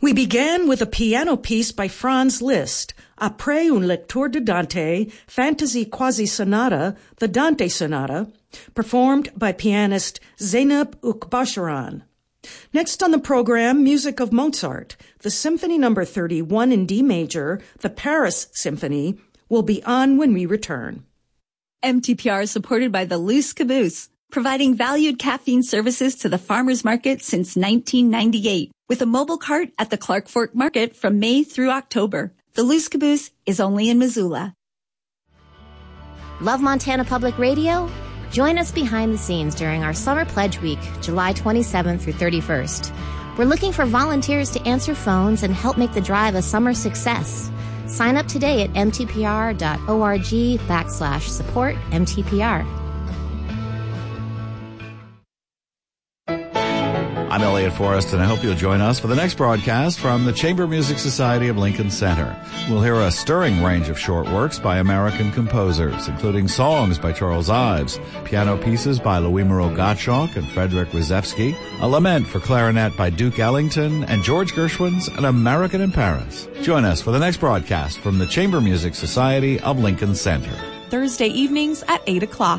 We began with a piano piece by Franz Liszt, Après une lecture de Dante, Fantasy Quasi-Sonata, the Dante Sonata, performed by pianist Zeynep Ukbasharan. Next on the program, music of Mozart. The Symphony No. 31 in D major, the Paris Symphony, will be on when we return. MTPR is supported by the Loose Caboose, providing valued caffeine services to the farmers market since 1998, with a mobile cart at the Clark Fork Market from May through October. The Loose Caboose is only in Missoula. Love Montana Public Radio? Join us behind the scenes during our Summer Pledge Week, July 27th through 31st. We're looking for volunteers to answer phones and help make the drive a summer success. Sign up today at mtpr.org/support MTPR. I'm Elliot Forrest, and I hope you'll join us for the next broadcast from the Chamber Music Society of Lincoln Center. We'll hear a stirring range of short works by American composers, including songs by Charles Ives, piano pieces by Louis Moreau Gottschalk and Frederick Rzewski, a lament for clarinet by Duke Ellington, and George Gershwin's An American in Paris. Join us for the next broadcast from the Chamber Music Society of Lincoln Center. Thursday evenings at 8 o'clock.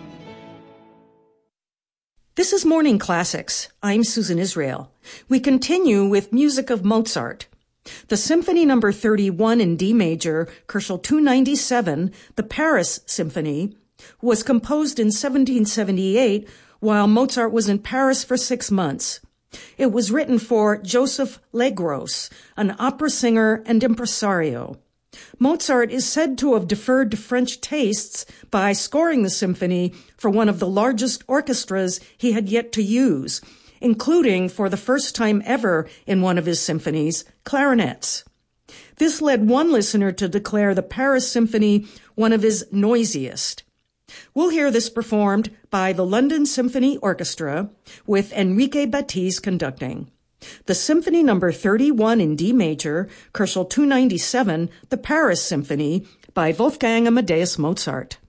This is Morning Classics. I'm Susan Israel. We continue with music of Mozart. The Symphony No. 31 in D major, Kochel 297, the Paris Symphony, was composed in 1778 while Mozart was in Paris for 6 months. It was written for Joseph Legros, an opera singer and impresario. Mozart is said to have deferred to French tastes by scoring the symphony for one of the largest orchestras he had yet to use, including, for the first time ever in one of his symphonies, clarinets. This led one listener to declare the Paris Symphony one of his noisiest. We'll hear this performed by the London Symphony Orchestra with Enrique Batiz conducting. The Symphony No. 31 in D major, Kochel 297, the Paris Symphony, by Wolfgang Amadeus Mozart.